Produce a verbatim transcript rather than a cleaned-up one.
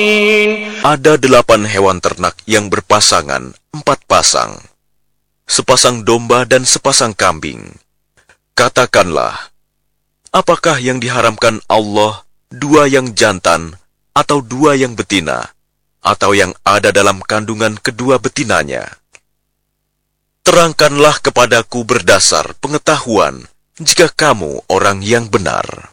Ada delapan hewan ternak yang berpasangan, empat pasang, sepasang domba dan sepasang kambing. Katakanlah, apakah yang diharamkan Allah, dua yang jantan, atau dua yang betina, atau yang ada dalam kandungan kedua betinanya? Terangkanlah kepadaku berdasar pengetahuan, jika kamu orang yang benar.